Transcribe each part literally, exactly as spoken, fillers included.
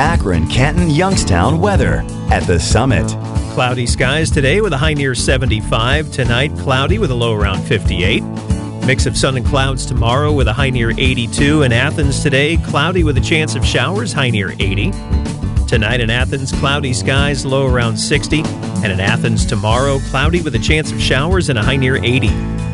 Akron, Canton, Youngstown weather at the Summit. Cloudy skies today with a high near seventy-five. Tonight, cloudy with a low around fifty-eight. Mix of sun and clouds tomorrow with a high near eighty-two. In Athens today, cloudy with a chance of showers, high near eighty. Tonight in Athens, cloudy skies, low around sixty. And in Athens tomorrow, cloudy with a chance of showers and a high near eighty.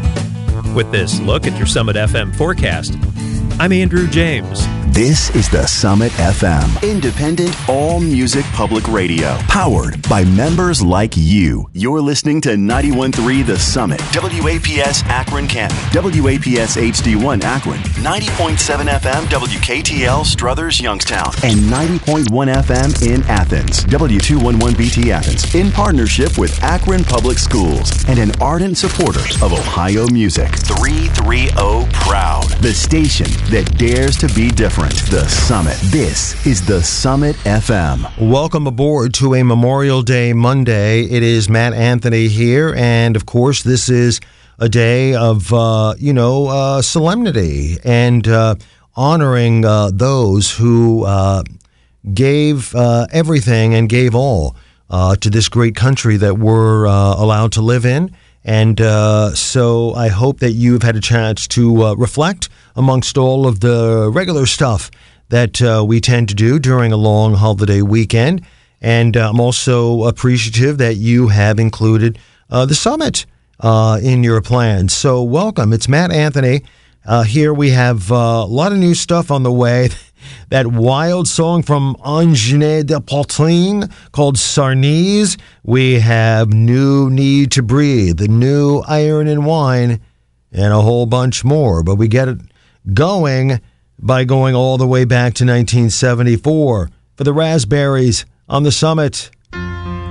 With this look at your Summit F M forecast, I'm Andrew James. This is the Summit F M, independent all-music public radio, powered by members like you. You're listening to ninety-one point three The Summit, W A P S Akron Canton, W A P S H D one Akron, ninety point seven F M W K T L Struthers Youngstown, and ninety point one F M in Athens, W two eleven B T Athens, in partnership with Akron Public Schools and an ardent supporter of Ohio music. three thirty Proud, the station that dares to be different. The Summit. This is the Summit F M. Welcome aboard to a Memorial Day Monday. It is Matt Anthony here, and of course, this is a day of, uh, you know, uh, solemnity and uh, honoring uh, those who uh, gave uh, everything and gave all uh, to this great country that we're uh, allowed to live in. And uh, so I hope that you've had a chance to uh, reflect amongst all of the regular stuff that uh, we tend to do during a long holiday weekend. And uh, I'm also appreciative that you have included uh, the Summit uh, in your plans. So welcome. It's Matt Anthony. Uh, here we have uh, a lot of new stuff on the way. That wild song from Angèle de Poitrine called Sarnese. We have New Need to Breathe, the new Iron and Wine, and a whole bunch more. But we get it going by going all the way back to nineteen seventy-four for the Raspberries on the Summit.